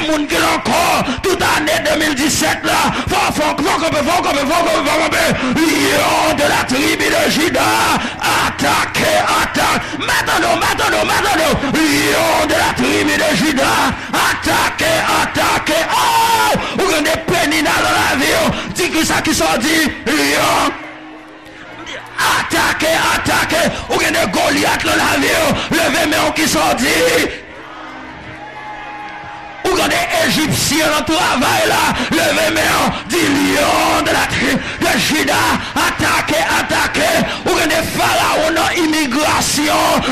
des gens qui l'ont encore, toute année 2017 là, faut lion de la tribu de Juda, attaque, maintenant, lion de la tribu de Juda, attaque, oh, vous avez des pénina dans la vie, dis qui ça qui sont dit, lion. Attaquez, ou bien des Goliath dans la vie, levez main qui sont dit. Ou bien des Égyptiens dans le travail là, levez main, dit lion de la tribu de Juda, attaquez, ou bien des pharaons dans l'immigration,